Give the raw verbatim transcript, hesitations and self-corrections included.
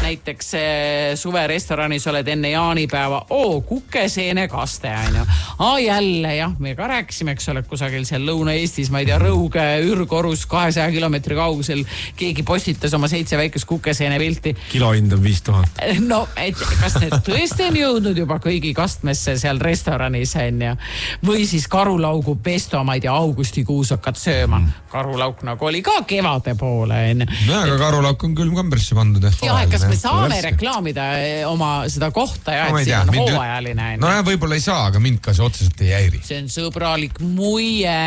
näiteks suverestoranis oled enne jaanipäeva, oo, kukeseene kaste, ainu. Aa, jälle, jah, me ka rääkisime, eks ole, kusagil seal Lõuna-Eestis, ma ei tea, Rõuge, Ürgorus, kahesaja kilomeetri kaugusel, keegi postitas oma seitse väikest kukeseene pilti. Kilohind on viis tuhat. No, et kas need tõesti on jõudnud juba kõigi kastmesse seal restoranis, on ja? Või siis karulaugu pesto, ma ei tea, augustikuus hakkad sööma. Karulauk nagu oli ka kevade poole, on. No, aga karulauk on küll kambrisse pandud. Ja, kas me saame reklaamida oma seda kohta ja et see on hooajaline? No ja võib-olla ei saa, aga mind ka see otseselt ei häiri. See on sõbralik muie.